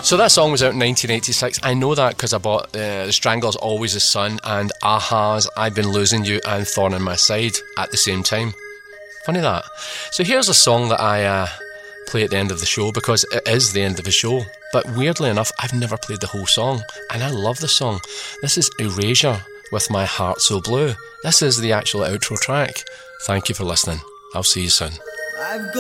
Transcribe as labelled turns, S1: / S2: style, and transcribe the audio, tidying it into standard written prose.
S1: So that song was out in 1986. I know that because I bought The Stranglers' Always the Sun and a-ha's I've Been Losing You and Thorn in My Side at the same time. Funny that. So here's a song that I play at the end of the show because it is the end of the show. But weirdly enough, I've never played the whole song, and I love the song. This is Erasure with My Heart So Blue. This is the actual outro track. Thank you for listening. I'll see you soon.